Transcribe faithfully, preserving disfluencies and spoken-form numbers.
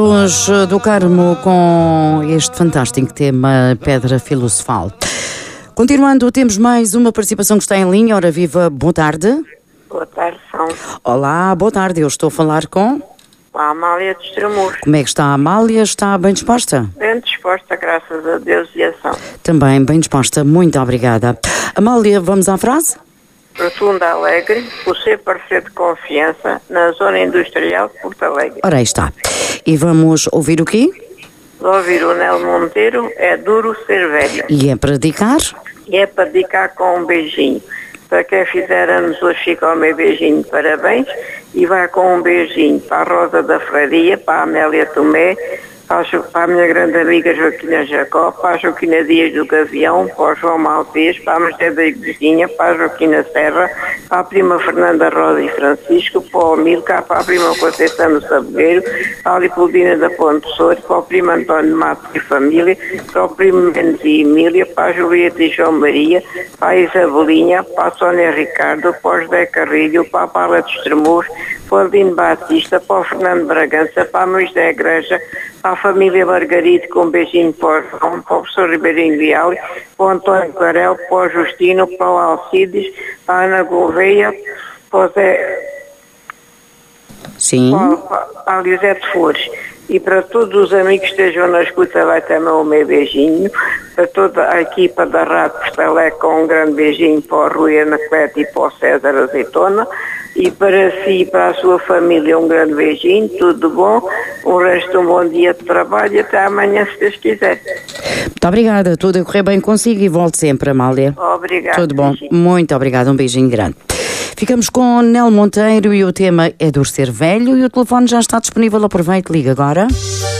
Luz do Carmo com este fantástico tema Pedra Filosofal. Continuando, temos mais uma participação que está em linha. Ora viva, boa tarde. Boa tarde, São. Olá, boa tarde. Eu estou a falar com... a Amália de Estremoz. Como é que está a Amália? Está bem disposta? Bem disposta, graças a Deus e a São. Também bem disposta, muito obrigada. Amália, vamos à frase? Rotunda Alegre, o seu parceiro de confiança na zona industrial de Porto Alegre. Ora aí está. E vamos ouvir o quê? De ouvir o Nel Monteiro, é duro ser velha. E é para dedicar? E é para dedicar com um beijinho. Para quem fizer anos hoje fica o meu beijinho de parabéns. E vai com um beijinho para a Rosa da Freiraria, para a Amélia Tomé, para a, para a minha grande amiga Joaquina Jacó, para a Joaquina Dias do Gavião, para o João Maltês, para a Mercedes Igozinha, para a Joaquina Serra, para a prima Fernanda Rosa e Francisco, para o Milka, para a prima Conceição do Sabogueiro, para a Lipoldina da Ponte Souro, para o primo António Matos e família, para o primo Mendes e Emília, para a Julieta e João Maria, para a Isabelinha, para a Sónia Ricardo, para o José Carrilho, para a Paula de Estremoz, para o Aldino Batista, para o Fernando Bragança, para a Moisés Igreja, para a família Margaride, com um beijinho para o João, para o professor Ribeirinho Leal, para o António Clarel, para o Justino, para o Alcides, para a Ana Gouveia, para o Zé... Sim. Para, para a Lisete Flores. E para todos os amigos que estejam na escuta vai também o meu beijinho. Para toda a equipa da Rádio Postelé com um grande beijinho para o Rui Anacleto e para o César Azeitona. E para si e para a sua família um grande beijinho, tudo bom. O resto um bom dia de trabalho e até amanhã se Deus quiser. Muito obrigada, tudo a correr bem consigo e volte sempre, Amália. Obrigada. Tudo bom, beijinho. Muito obrigada, um beijinho grande. Ficamos com Nel Monteiro e o tema é duro ser velho e o telefone já está disponível, aproveite, liga agora.